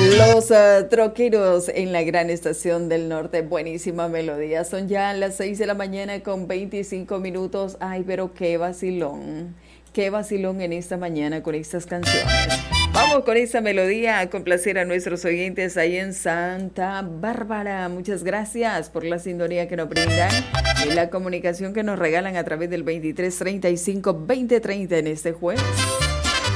Los troqueros en la gran estación del norte, buenísima melodía. Son ya las 6 de la mañana con 25 minutos. Ay, pero qué vacilón en esta mañana con estas canciones. Vamos con esta melodía a complacer a nuestros oyentes ahí en Santa Bárbara. Muchas gracias por la sintonía que nos brindan y la comunicación que nos regalan a través del 2335-2030 en este jueves.